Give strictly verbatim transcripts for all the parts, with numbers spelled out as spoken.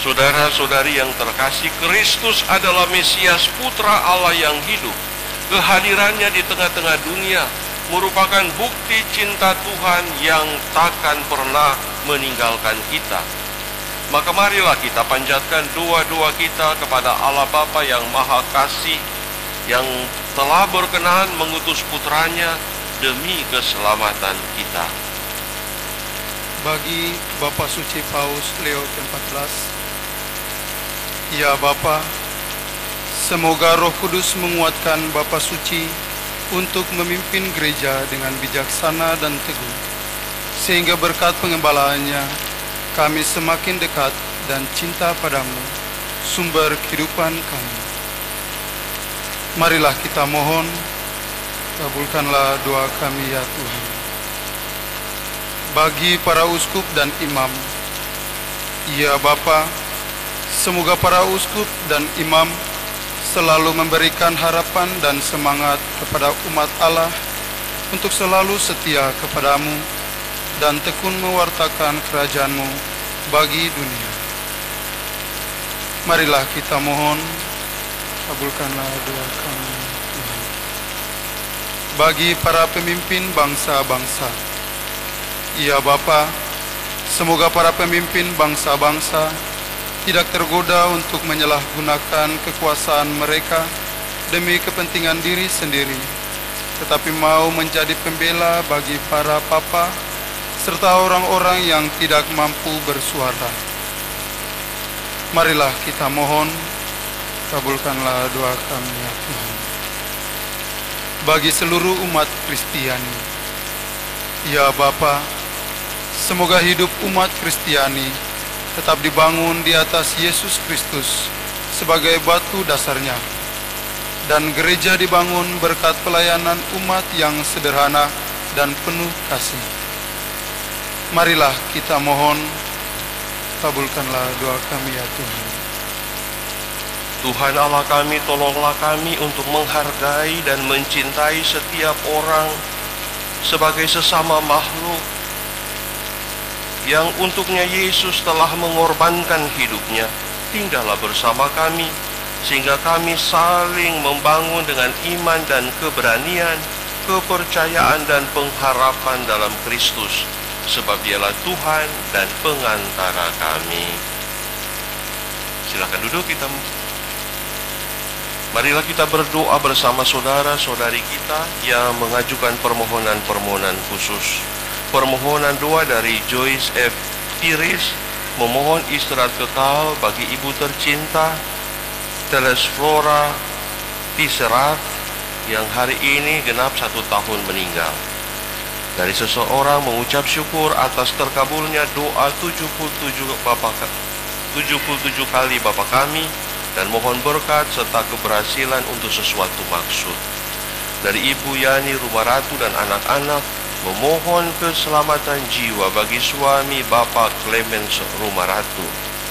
Saudara-saudari yang terkasih, Kristus adalah Mesias, Putra Allah yang hidup. Kehadirannya di tengah-tengah dunia merupakan bukti cinta Tuhan yang takkan pernah meninggalkan kita. Maka marilah kita panjatkan doa-doa kita kepada Allah Bapa yang Maha Kasih, yang telah berkenan mengutus putranya demi keselamatan kita. Bagi Bapa Suci Paus Leo ke empat belas, ya Bapa, semoga Roh Kudus menguatkan Bapa Suci untuk memimpin gereja dengan bijaksana dan teguh, sehingga berkat pengembalaannya kami semakin dekat dan cinta padamu, sumber kehidupan kami. Marilah kita mohon, kabulkanlah doa kami ya Tuhan. Bagi para uskup dan imam, ya Bapa, semoga para uskup dan imam selalu memberikan harapan dan semangat kepada umat Allah untuk selalu setia kepadamu dan tekun mewartakan kerajaan-Mu bagi dunia. Marilah kita mohon, kabulkanlah doa kami Tuhan. Bagi para pemimpin bangsa-bangsa, ya Bapa, semoga para pemimpin bangsa-bangsa tidak tergoda untuk menyalahgunakan kekuasaan mereka demi kepentingan diri sendiri, tetapi mau menjadi pembela bagi para papa serta orang-orang yang tidak mampu bersuara. Marilah kita mohon, kabulkanlah doa kami ya Tuhan. Bagi seluruh umat Kristiani, ya Bapa, semoga hidup umat Kristiani tetap dibangun di atas Yesus Kristus sebagai batu dasarnya, dan gereja dibangun berkat pelayanan umat yang sederhana dan penuh kasih. Marilah kita mohon, kabulkanlah doa kami ya Tuhan. Tuhan Allah kami, tolonglah kami untuk menghargai dan mencintai setiap orang sebagai sesama makhluk yang untuknya Yesus telah mengorbankan hidupnya. Tinggallah bersama kami, sehingga kami saling membangun dengan iman dan keberanian, kepercayaan dan pengharapan dalam Kristus, sebab Dialah Tuhan dan pengantara kami. Silakan duduk. Kita marilah kita berdoa bersama saudara-saudari kita yang mengajukan permohonan-permohonan khusus. Permohonan doa dari Joyce F. Tiris, memohon istirahat kekal bagi ibu tercinta Telesflora Tisserat yang hari ini genap satu tahun meninggal. Dari seseorang mengucap syukur atas terkabulnya doa tujuh puluh tujuh Bapa, tujuh puluh tujuh kali Bapa kami, dan mohon berkat serta keberhasilan untuk sesuatu maksud. Dari Ibu Yani Rumaratu dan anak-anak, memohon keselamatan jiwa bagi suami Bapak Clemens Rumaratu.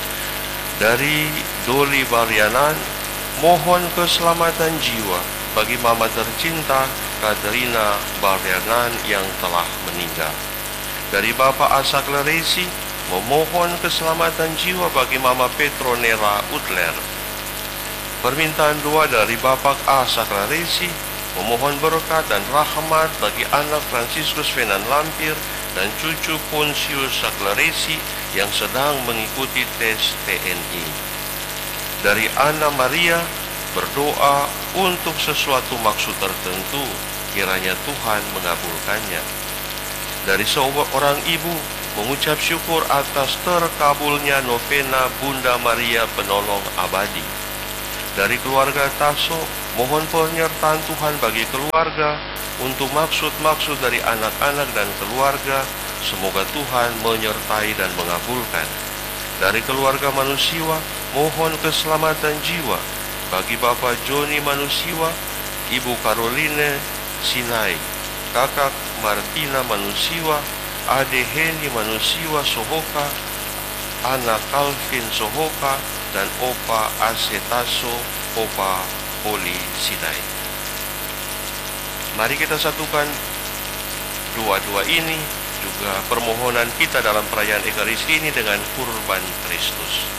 Dari Doli Baryanan, mohon keselamatan jiwa bagi mama tercinta Katerina Baryanan yang telah meninggal. Dari Bapak Asa Kleresi, memohon keselamatan jiwa bagi mama Petronella Utler. Permintaan doa dari Bapak Asa Kleresi, memohon berkat dan rahmat bagi anak Fransiskus Venan Lampir dan cucu Pontius Saklaresi yang sedang mengikuti tes T N I. Dari Anna Maria, berdoa untuk sesuatu maksud tertentu, kiranya Tuhan mengabulkannya. Dari seorang ibu, mengucap syukur atas terkabulnya novena Bunda Maria Penolong Abadi. Dari keluarga Taso, mohon penyertaan Tuhan bagi keluarga untuk maksud-maksud dari anak-anak dan keluarga. Semoga Tuhan menyertai dan mengabulkan. Dari keluarga Manusiwa, mohon keselamatan jiwa bagi Bapak Joni Manusiwa, Ibu Caroline Sinai, Kakak Martina Manusiwa, Ade Heni Manusiwa Sohoka, anak Calvin Sohoka, dan Opa Asetaso, Opa Poli Sinai. Mari kita satukan doa-doa ini, juga permohonan kita dalam perayaan Ekaristi ini dengan kurban Kristus.